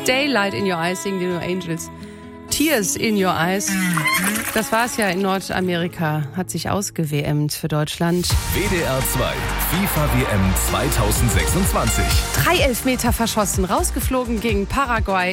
Daylight in Your Eyes singen die No Angels. Tears in Your Eyes. Das war's ja in Nordamerika. Hat sich ausgewMt für Deutschland. WDR 2, FIFA WM 2026. 3 Elfmeter verschossen, rausgeflogen gegen Paraguay.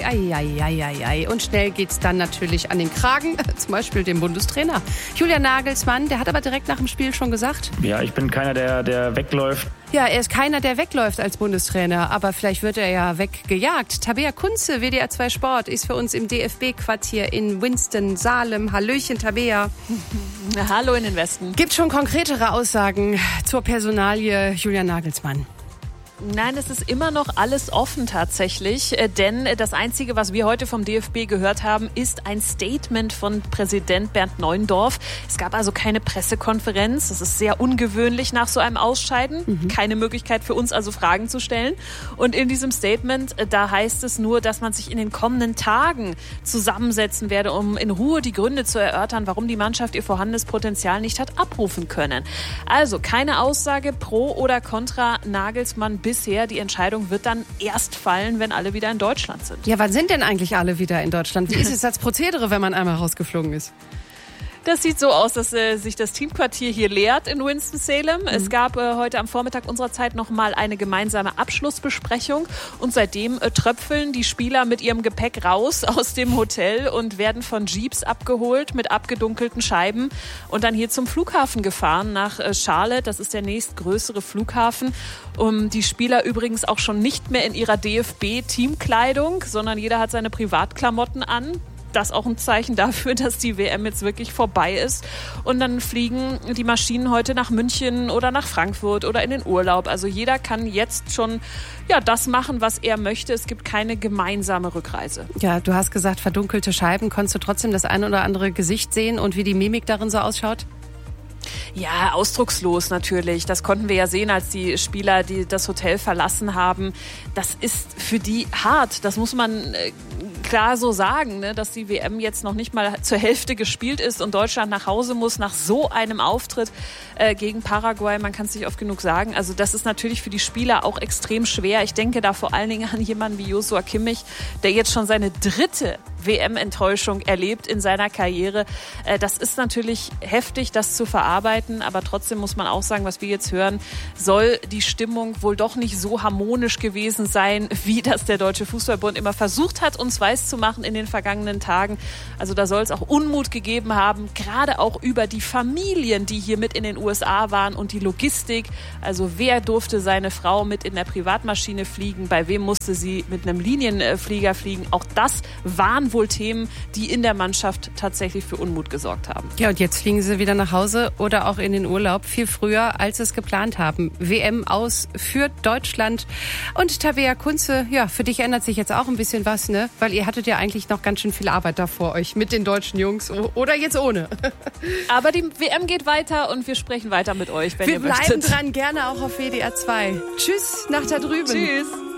Ei. Und schnell geht's dann natürlich an den Kragen, zum Beispiel dem Bundestrainer. Julian Nagelsmann, der hat aber direkt nach dem Spiel schon gesagt: Ja, ich bin keiner, der wegläuft. Ja, er ist keiner, der wegläuft als Bundestrainer, aber vielleicht wird er ja weggejagt. Tabea Kunze, WDR 2 Sport, ist für uns im DFB-Quartier in Winston-Salem. Hallöchen, Tabea. Hallo in den Westen. Gibt schon konkretere Aussagen zur Personalie Julian Nagelsmann? Nein, es ist immer noch alles offen tatsächlich, denn das Einzige, was wir heute vom DFB gehört haben, ist ein Statement von Präsident Bernd Neuendorf. Es gab also keine Pressekonferenz, das ist sehr ungewöhnlich nach so einem Ausscheiden, keine Möglichkeit für uns also Fragen zu stellen. Und in diesem Statement, da heißt es nur, dass man sich in den kommenden Tagen zusammensetzen werde, um in Ruhe die Gründe zu erörtern, warum die Mannschaft ihr vorhandenes Potenzial nicht hat abrufen können. Also keine Aussage pro oder contra Nagelsmann bisher. Die Entscheidung wird dann erst fallen, wenn alle wieder in Deutschland sind. Ja, wann sind denn eigentlich alle wieder in Deutschland? Wie ist es als Prozedere, wenn man einmal rausgeflogen ist? Das sieht so aus, dass sich das Teamquartier hier leert in Winston-Salem. Es gab heute am Vormittag unserer Zeit noch mal eine gemeinsame Abschlussbesprechung und seitdem tröpfeln die Spieler mit ihrem Gepäck raus aus dem Hotel und werden von Jeeps abgeholt mit abgedunkelten Scheiben und dann hier zum Flughafen gefahren nach Charlotte. Das ist der nächstgrößere Flughafen. Die Spieler übrigens auch schon nicht mehr in ihrer DFB-Teamkleidung, sondern jeder hat seine Privatklamotten an. Das auch ein Zeichen dafür, dass die WM jetzt wirklich vorbei ist. Und dann fliegen die Maschinen heute nach München oder nach Frankfurt oder in den Urlaub. Also jeder kann jetzt schon das machen, was er möchte. Es gibt keine gemeinsame Rückreise. Ja, du hast gesagt, verdunkelte Scheiben. Konntest du trotzdem das ein oder andere Gesicht sehen und wie die Mimik darin so ausschaut? Ja, ausdruckslos natürlich. Das konnten wir ja sehen, als die Spieler, die das Hotel verlassen haben. Das ist für die hart. Das muss man klar so sagen, ne? Dass die WM jetzt noch nicht mal zur Hälfte gespielt ist und Deutschland nach Hause muss nach so einem Auftritt gegen Paraguay. Man kann es nicht oft genug sagen. Also das ist natürlich für die Spieler auch extrem schwer. Ich denke da vor allen Dingen an jemanden wie Joshua Kimmich, der jetzt schon seine 3. WM-Enttäuschung erlebt in seiner Karriere. Das ist natürlich heftig, das zu verarbeiten, aber trotzdem muss man auch sagen, was wir jetzt hören, soll die Stimmung wohl doch nicht so harmonisch gewesen sein, wie das der Deutsche Fußballbund immer versucht hat, uns weiszumachen in den vergangenen Tagen. Also da soll es auch Unmut gegeben haben, gerade auch über die Familien, die hier mit in den USA waren und die Logistik. Also wer durfte seine Frau mit in der Privatmaschine fliegen, bei wem musste sie mit einem Linienflieger fliegen. Auch das waren wohl Themen, die in der Mannschaft tatsächlich für Unmut gesorgt haben. Ja, und jetzt fliegen sie wieder nach Hause oder auch in den Urlaub, viel früher, als sie es geplant haben. WM aus für Deutschland. Und Tabea Kunze, ja, für dich ändert sich jetzt auch ein bisschen was, ne? Weil ihr hattet ja eigentlich noch ganz schön viel Arbeit da vor euch mit den deutschen Jungs oder jetzt ohne. Aber die WM geht weiter und wir sprechen weiter mit euch, wenn ihr möchtet. Wir bleiben dran, gerne auch auf WDR 2. Tschüss, nach da drüben. Tschüss.